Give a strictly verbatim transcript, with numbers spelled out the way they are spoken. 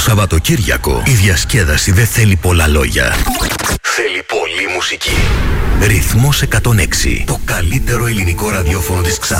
Σαββατοκύριακο η διασκέδαση δεν θέλει πολλά λόγια. Θέλει πολλή μουσική. Ρυθμός εκατόν έξι. Το καλύτερο ελληνικό ραδιόφωνο της Ξάνθης.